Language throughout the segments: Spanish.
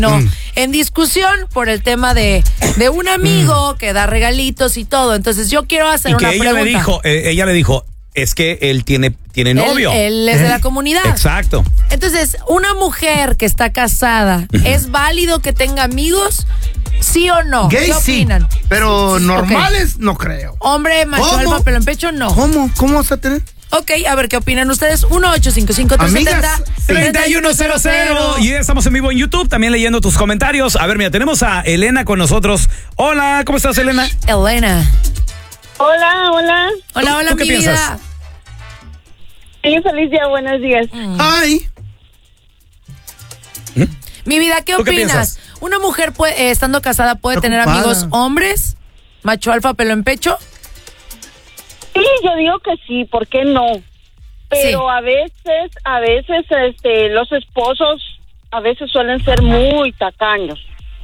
en discusión por el tema de un amigo que da regalitos y todo. Entonces yo quiero hacer una pregunta. Ella le dijo, es que él tiene novio. Él es de la comunidad. Exacto. Entonces, una mujer que está casada, ¿es válido que tenga amigos? ¿Sí o no? Gay, ¿Qué opinan? Sí, pero normales no creo. Hombre, macho, alfa, pelo en pecho, no. ¿Cómo vas a tener? Ok, a ver, ¿qué opinan ustedes? 1-855-370-3100. Y estamos en vivo en YouTube, también leyendo tus comentarios. A ver, mira, tenemos a Elena con nosotros. Hola, ¿cómo estás, Elena? Elena. Hola. Hola, ¿Qué mi piensas? vida. Sí, feliz día, buenos días. Ay. Mi vida, ¿qué ¿Tú qué opinas? piensas? ¿Una mujer estando casada puede tener Preocupada. amigos hombres? ¿Macho alfa, pelo en pecho? Sí, yo digo que sí, ¿por qué no? Pero Sí. a veces, los esposos a veces suelen ser muy tacaños,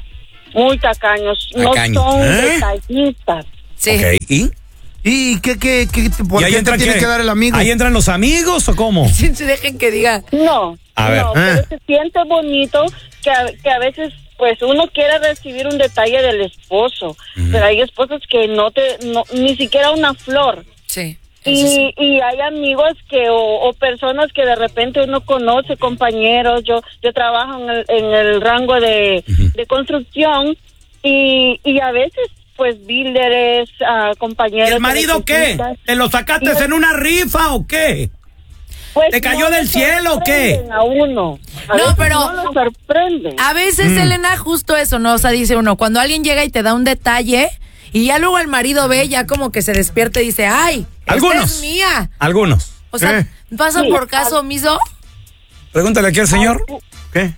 no son detallistas. Sí. Ok, ¿y? ¿Y qué por ¿Y ahí qué te entran tiene qué? que dar el amigo? ¿Ahí entran los amigos o cómo? Sí, dejen que diga. No, A ver. pero se siente bonito que a veces pues uno quiere recibir un detalle del esposo, pero hay esposos que ni siquiera una flor. Sí. Sí. Y hay amigos o personas que de repente uno conoce, compañeros. Yo trabajo en el rango de construcción y a veces pues builders, compañeros. ¿El marido qué? ¿Te lo sacaste en una rifa o qué? Pues ¿Te cayó del cielo o qué? A uno. Pero no lo sorprende. a veces, Elena, justo eso, ¿no? O sea, dice uno, cuando alguien llega y te da un detalle y ya luego el marido ve, ya como que se despierta y dice, ¡ay! Algunos. Esta es mía. Algunos. O sea, ¿pasa Sí, por caso omiso? Pregúntale aquí al señor. ¿Qué?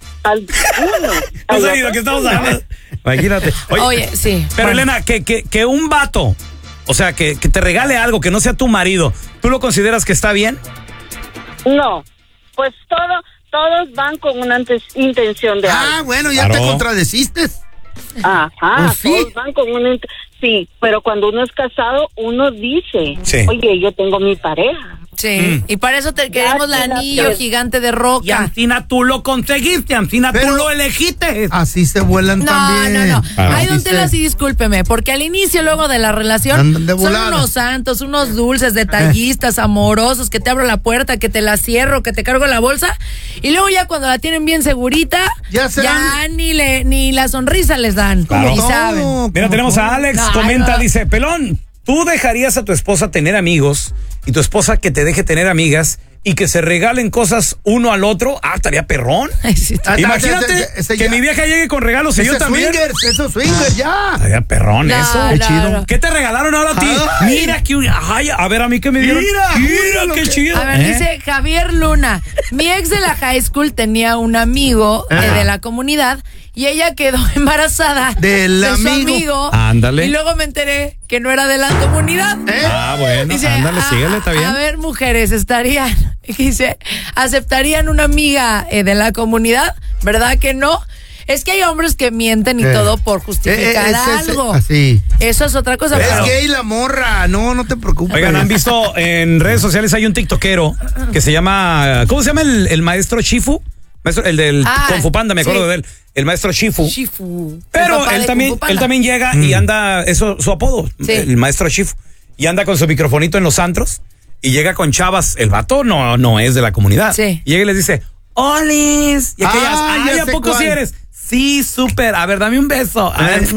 No sé ni de qué estamos hablando. Imagínate. Oye, sí. Pero Bueno. Elena, que un vato, o sea, que te regale algo que no sea tu marido, ¿tú lo consideras que está bien? No, pues todos van con una intención de algo. Bueno, ya Claro. te contradeciste. Ajá, ¿Sí? todos van con sí, pero cuando uno es casado, uno dice, Sí. oye, yo tengo mi pareja. Sí, y para eso te queremos el anillo gigante de Y roca. Ancina tú lo conseguiste, Ancina tú Pero- lo elegiste. Así se vuelan también. No. Ay, don Así Tela, se- sí, discúlpeme, porque al inicio luego de la relación Andan de son volada. unos santos, unos dulces, detallistas, amorosos, que te abro la puerta, que te la cierro, que te cargo la bolsa, y luego ya cuando la tienen bien segurita, Ya se dan- ni la sonrisa les dan, Claro. ni No, saben. Mira, ¿cómo tenemos no? a Alex, No, comenta, no. dice, Pelón, ¿tú dejarías a tu esposa tener amigos y tu esposa que te deje tener amigas y que se regalen cosas uno al otro? Estaría perrón. Ay, sí, Imagínate ese que ya- mi vieja llegue con regalos y Ese yo también. Eso swingers, ya. Estaría perrón No, eso. no, Qué chido. no. ¿Qué te regalaron ahora a ti? Ay. Mira que a ver, a mí que me dieron. Mira qué chido. A ver, dice Javier Luna, mi ex de la high school tenía un amigo de la comunidad y ella quedó embarazada Del de su amigo. amigo. Ándale. Y luego me enteré que no era de la comunidad. Ah, bueno, Dice, ándale, síguele, está bien. A ver, mujeres, dice, ¿aceptarían una amiga de la comunidad? ¿Verdad que no? Es que hay hombres que mienten y todo por justificar algo. Así. Eso es otra cosa. Es pero- gay la morra. No te preocupes. Oigan, ¿han visto en redes sociales hay un tiktokero que se llama, ¿cómo se llama el maestro Shifu? El del Kung Fu Panda, me acuerdo sí. de él. El maestro Shifu. Shifu. El Pero papá él de también, Kung Fu Panda. él también llega y anda, eso su apodo, Sí. el maestro Shifu. Y anda con su microfonito en los antros y llega con chavas. El vato no es de la comunidad. Sí. Y llega y les dice, ¡Olis! Y aquellas, ya ¿a sé poco cuál. sí eres? Sí, súper. A ver, dame un beso. A ver.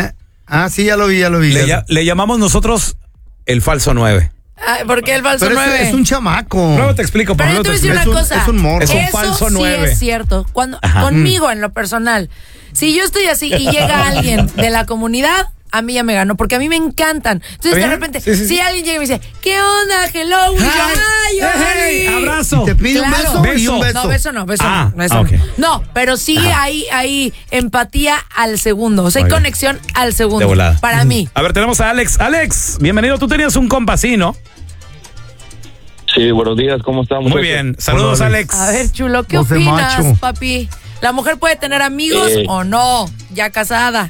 Sí, ya lo vi. Le llamamos nosotros el falso 9. Ay, ¿por qué el falso Pero 9? es un chamaco. Luego te explico. Pero yo te voy a decir una es un- cosa. es un morro. Es un Eso falso sí 9. es cierto. Cuando Ajá. conmigo en lo personal, si yo estoy así y llega alguien de la comunidad, a mí ya me ganó, porque a mí me encantan. Entonces ¿Está de bien? repente, Sí. si alguien llega y me dice, ¿qué onda? Hello. Y yo, ay, Hey, Oli". abrazo. Te pide Claro. un beso y un beso. No, beso no, beso Ah, no. Beso ah, ok. no. No, pero sí hay empatía al segundo. O sea, hay Muy bien. conexión al segundo. De volada. Para mí. A ver, tenemos a Alex. Alex, bienvenido. Tú tenías un compa así, ¿no? Sí, buenos días, ¿cómo estamos? Muy bien. Saludos, Hola, Alex. A ver, chulo, ¿qué Voz de opinas, macho. papi? ¿La mujer puede tener amigos o no? Ya casada.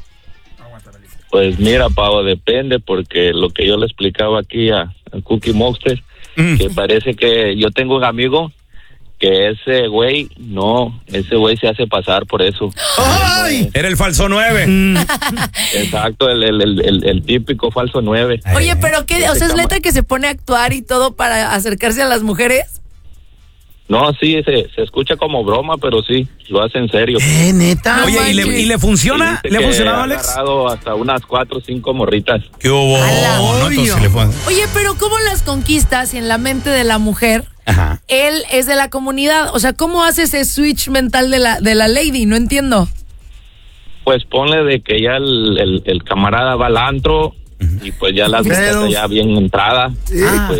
Pues mira, Pavo, depende, porque lo que yo le explicaba aquí a Cookie Monster, que parece que yo tengo un amigo que ese güey se hace pasar por eso. ¡Ay! Era el falso 9. Exacto, el típico falso 9. Oye, pero ¿qué? O sea, ¿es neta que se pone a actuar y todo para acercarse a las mujeres? No, sí, se escucha como broma, pero sí, lo hace en serio. ¿Neta? Oye, ¿y le funciona? Sí, ¿Le ha que funcionado, ha Alex? agarrado hasta unas 4 o 5 morritas. ¿Qué hubo? No, entonces le fue. Oye, pero ¿cómo las conquistas si en la mente de la mujer Ajá. él es de la comunidad? O sea, ¿cómo hace ese switch mental de la lady? No entiendo. Pues ponle de que ya el camarada va al antro y pues ya las mujeres ya bien entrada. Y pues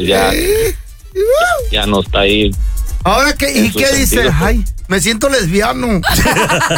ya no está ahí. Ahora, ¿y qué dice? Sentido, pues. Ay, me siento lesbiano.